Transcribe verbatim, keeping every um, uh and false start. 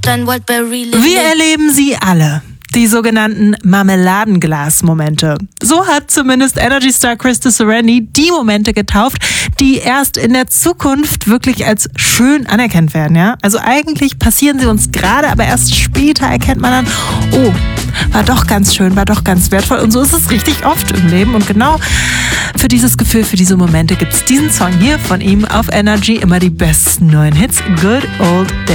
Wir erleben sie alle. Die sogenannten Marmeladenglas-Momente. So hat zumindest Energy-Star Krista Serenni die Momente getauft, die erst in der Zukunft wirklich als schön anerkannt werden. Ja? Also eigentlich passieren sie uns gerade, aber erst später erkennt man dann, oh, war doch ganz schön, war doch ganz wertvoll. Und so ist es richtig oft im Leben. Und genau für dieses Gefühl, für diese Momente gibt es diesen Song hier von ihm auf Energy. Immer die besten neuen Hits. Good Old Days.